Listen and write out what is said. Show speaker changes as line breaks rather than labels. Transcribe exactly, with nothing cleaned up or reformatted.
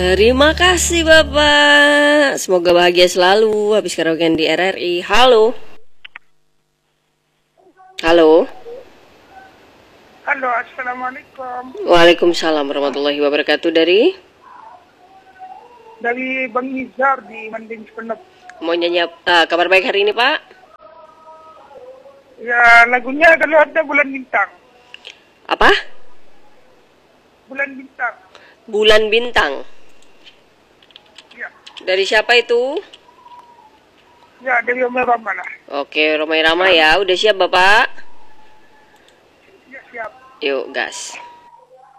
Terima kasih Bapak. Semoga bahagia selalu habis karaokean di R R I. Halo. Halo.
Halo, assalamualaikum.
Waalaikumsalam warahmatullahi wabarakatuh. Dari
Dari Bang Nizar di Mending Sepenep.
mau nyanyi uh, kabar baik hari ini Pak?
Ya, lagunya kalau ada Bulan Bintang.
Apa?
Bulan Bintang.
Bulan Bintang.
Ya,
Dari siapa itu?
ya dari Omel Rama lah.
Oke, Romai Rama ya. Udah siap Bapak?
Ya, siap.
Yuk, gas.